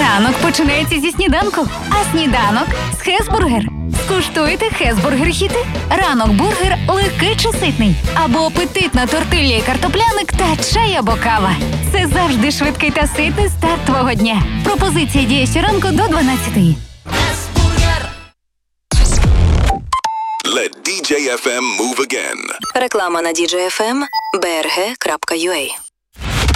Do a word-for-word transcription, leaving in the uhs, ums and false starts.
Ранок починається зі сніданку, а сніданок з Хесбургер. Скуштуйте Хесбургер-хіти. Ранок бургер легкий чи ситний. Або апетитна тортилья і картопляник та чай або кава. Це завжди швидкий та ситний старт твого дня. Пропозиція діє щоранку до дванадцятої. Let ді джей еф ем move again. Реклама на ді джей еф ем бе ер ге крапка ю а.